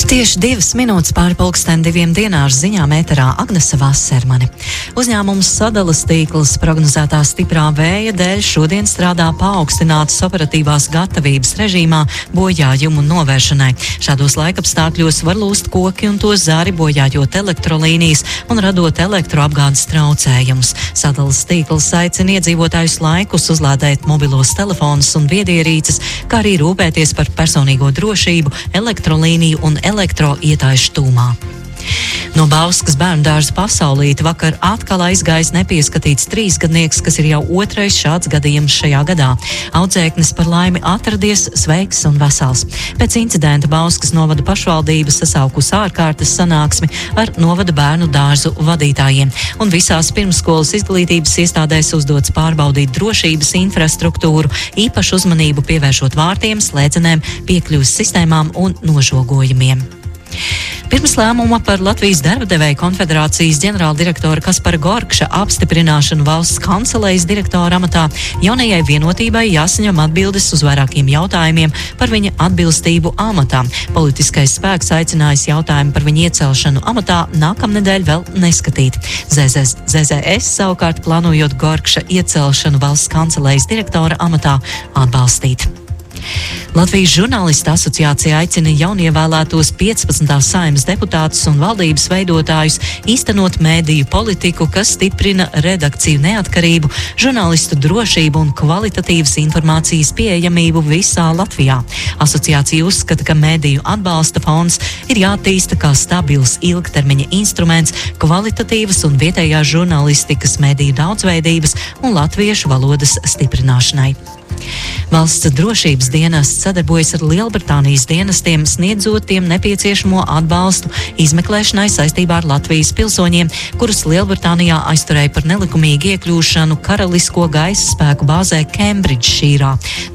Tieši 2 minūtes pāri pulksten 2 dienās ziņām ēterā Agnese Vasermane. Uzņēmums Sadalas tīkls prognozētā stiprā vēja dēļ šodien strādā paaugstinātas operatīvās gatavības režīmā bojājumu novēršanai. Šādos laikapstākļos var lūst koki un to zari, bojājot elektrolīnijas un radot elektroapgādes traucējumus. Sadalas tīkls aicina iedzīvotājus laikus uzlādēt mobilos telefonus un viedierīces, kā arī rūpēties par personīgo drošību, elektrolīniju un elektroietaišu tūmā. No Bauskas bērndārza Pasaulīte vakar atkal aizgājis nepieskatīts 3-gadnieks, kas ir jau otrais šāds gadījums šajā gadā. Audzēknis par laimi atradies sveiks un vesels. Pēc incidenta Bauskas novada pašvaldība sasaukusi ārkārtas sanāksmi ar novada bērnu dārzu vadītājiem, un visās pirmsskolas izglītības iestādēs uzdots pārbaudīt drošības infrastruktūru, īpašu uzmanību pievēršot vārtiem, slēdzenēm, piekļuves sistēmām un nožogojumiem. Pirms lēmuma par Latvijas darbadevēju konfederācijas ģenerāldirektora Kaspara Gorkša apstiprināšanu valsts kancelējas direktora amatā, jaunajai vienotībai jāsaņem atbildes uz vairākiem jautājumiem par viņa atbilstību amatā. Politiskais spēks aicinājis jautājumu par viņa iecelšanu amatā nākamnedēļ vēl neskatīt. ZZS savukārt plānojot Gorkša iecelšanu valsts kancelējas direktora amatā atbalstīt. Latvijas žurnālistu asociācija aicina jaunievēlētos 15. Saeimas deputātus un valdības veidotājus īstenot mēdīju politiku, kas stiprina redakciju neatkarību, žurnālistu drošību un kvalitatīvas informācijas pieejamību visā Latvijā. Asociācija uzskata, ka mēdīju atbalsta fonds ir jāattīsta kā stabils ilgtermiņa instruments kvalitatīvas un vietējās žurnālistikas, mēdīju daudzveidības un latviešu valodas stiprināšanai. Valsts drošības dienests sadarbojas ar Lielbritānijas dienestiem, sniedzot tiem nepieciešamo atbalstu izmeklēšanai saistībā ar Latvijas pilsoņiem, kurus Lielbritānijā aizturēja par nelikumīgu iekļūšanu karalisko gaisa spēku bāzē Kembridžšīrā.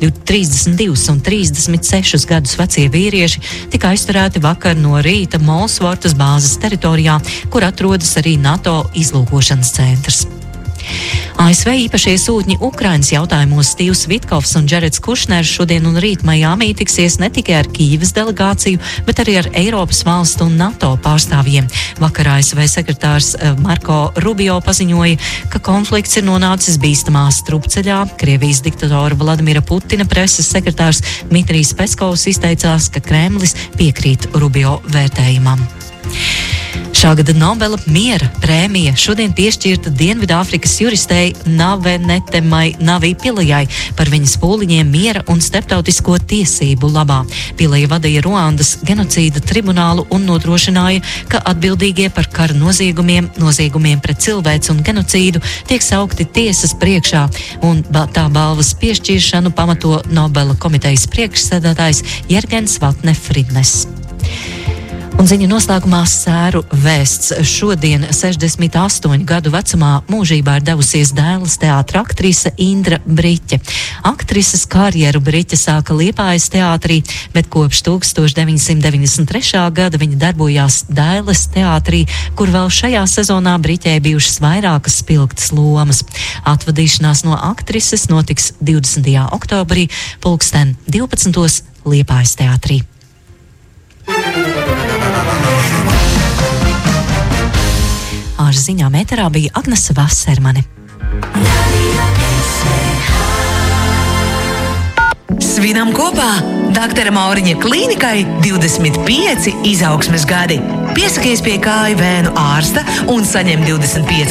32 un 36 gadus vecie vīrieši tika aizturēti vakar no rīta Molsvortas bāzes teritorijā, kur atrodas arī NATO izlūkošanas centrs. ASV īpašie sūtņi Ukrainas jautājumos Stīvs Vitkovs un Džereds Kušners šodien un rīt Majāmī tiksies ne tikai ar Kīivas delegāciju, bet arī ar Eiropas valstu un NATO pārstāvjiem. Vakar ASV sekretārs Marko Rubio paziņoja, ka konflikts ir nonācis bīstamā strupceļā. Krievijas diktatora Vladimira Putina preses sekretārs Dmitrijs Peskovs izteicās, ka Kremlis piekrīt Rubio vērtējumam. Šā gada Nobela miera prēmija šodien piešķirta Dienvidāfrikas juristei Navenetemai Navi Pilejai par viņas pūliņiem miera un starptautisko tiesību labā. Pileja vadīja Ruandas genocīda tribunālu un nodrošināja, ka atbildīgie par kara noziegumiem pret cilvēci un genocīdu tiek saukti tiesas priekšā, un tā balvas piešķiršanu pamato Nobela komitejas priekšsēdētājs Jergens Vatne Fridnes. Un ziņu noslēgumā sēru vēsts. Šodien 68 gadu vecumā mūžībā ir devusies Dēles teātra aktrise Indra Briķe. Aktrises karjeru Briķe sāka Liepājas teātrī, bet kopš 1993. gada viņa darbojās Dēles teātrī, kur vēl šajā sezonā Briķei bijušas vairākas spilgtas lomas. Atvadīšanās no aktrises notiks 20. oktobrī pulksten 12. Liepājas teātrī. Ar ziņām ēterā bija Agnese Vasermane. Svinam kopā! Dr. Mauriņa klīnikai 25 izaugsmes gadi. Piesakies pie kāju vēnu ārsta un saņem 25